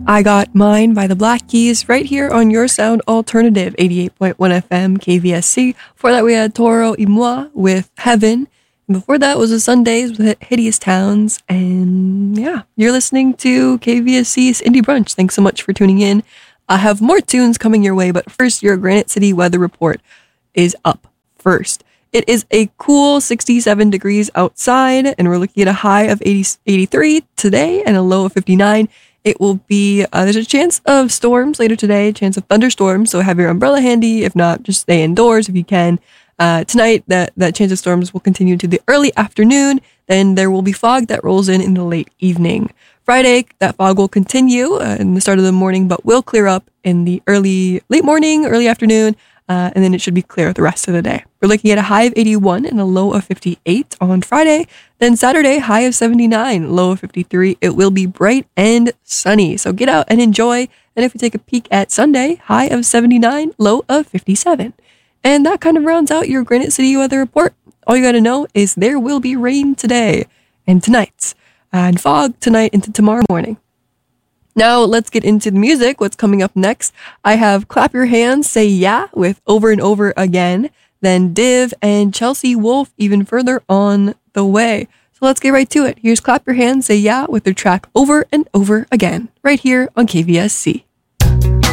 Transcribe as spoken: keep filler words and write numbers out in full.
I Got Mine by the Black Keys right here on Your Sound Alternative, eighty-eight point one F M K V S C. Before that, we had Toro y Moi with Heaven. And before that was the Sundays with Hideous Towns. And yeah, you're listening to K V S C's Indie Brunch. Thanks so much for tuning in. I have more tunes coming your way, but first, your Granite City weather report is up first. It is a cool sixty-seven degrees outside, and we're looking at a high of eighty, eighty-three today and a low of fifty-nine. It will be, uh, there's a chance of storms later today, chance of thunderstorms, so have your umbrella handy. If not, just stay indoors if you can. Uh, tonight, that, that chance of storms will continue to the early afternoon. Then there will be fog that rolls in in the late evening. Friday, that fog will continue uh, in the start of the morning, but will clear up in the early, late morning, early afternoon, uh, and then it should be clear the rest of the day. We're looking at a high of eighty-one and a low of fifty-eight on Friday. Then Saturday, high of seventy-nine, low of fifty-three. It will be bright and sunny, so get out and enjoy. And if we take a peek at Sunday, high of seventy-nine, low of fifty-seven. And that kind of rounds out your Granite City weather report. All you got to know is there will be rain today and tonight, and fog tonight into tomorrow morning. Now let's get into the music. What's coming up next? I have Clap Your Hands, Say Yeah with Over and Over Again. Then Div and Chelsea Wolfe even further on the way. So let's get right to it. Here's Clap Your Hands, Say Yeah with their track Over and Over Again right here on K V S C.